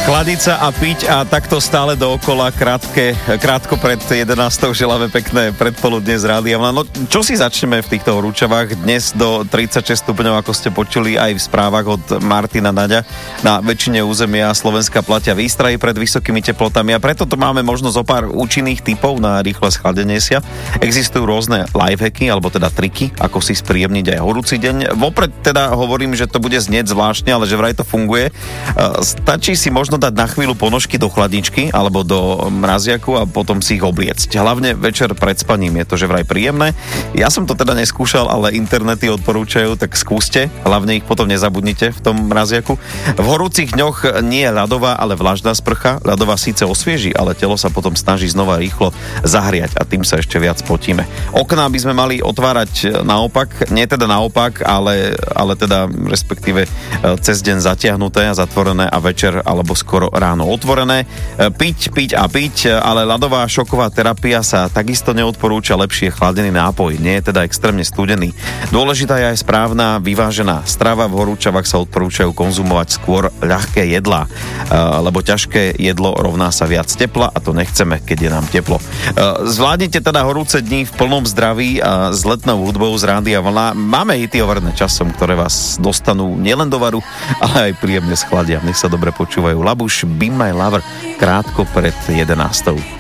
Chladiť sa a piť a takto stále dookola, krátko pred 11. želáme pekné predpoludne z Rádia. No čo si začneme v týchto horúčavách? Dnes do 36 stupňov, ako ste počuli aj v správach od Martina Naďa. Na väčšine územia Slovenska platia výstrahy pred vysokými teplotami a preto tu máme možnosť o pár účinných tipov na rýchle schladenie sa. Existujú rôzne lifehacky, alebo teda triky, ako si spríjemniť aj horúci deň. Vopred teda hovorím, že to bude znieť zvláštne, ale že vraj to funguje. Stačí si možno dať na chvíľu ponožky do chladničky alebo do mraziaku a potom si ich obliecť. Hlavne večer pred spaním je to že vraj príjemné. Ja som to teda neskúšal, ale internety odporúčajú, tak skúste. Hlavne ich potom nezabudnite v tom mraziaku. V horúcich dňoch nie je ľadová, ale vlažná sprcha. Ľadová síce osvieži, ale telo sa potom snaží znova rýchlo zahriať a tým sa ešte viac potíme. Okná by sme mali otvárať naopak, nie teda naopak, ale teda respektíve cez deň zatiahnuté a zatvorené a večer alebo skoro ráno otvorené. Piť, ale ľadová šoková terapia sa takisto neodporúča, lepšie chladený nápoj, nie je teda extrémne studený. Dôležitá je aj správna, vyvážená strava, v horúčavách sa odporúčajú konzumovať skôr ľahké jedlá, lebo ťažké jedlo rovná sa viac tepla a to nechceme, keď je nám teplo. Zvládnite teda horúce dni v plnom zdraví a s letnou hudbou z Rádia Vlna. Máme hity overené časom, ktoré vás dostanú nielen do varu, ale aj príjemne schladia. Nech sa dobre počúvajú. Labuš, Be My Lover, krátko pred 11.